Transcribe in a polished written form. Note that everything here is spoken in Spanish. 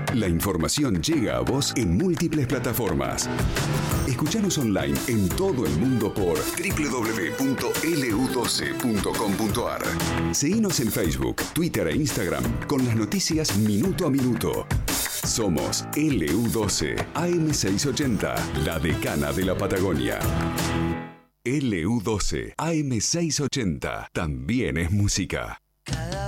La información llega a vos en múltiples plataformas. Escuchanos online en todo el mundo por www.lu12.com.ar. Seguinos en Facebook, Twitter e Instagram con las noticias minuto a minuto. Somos LU12 AM680, la decana de la Patagonia. LU12 AM680 también es música.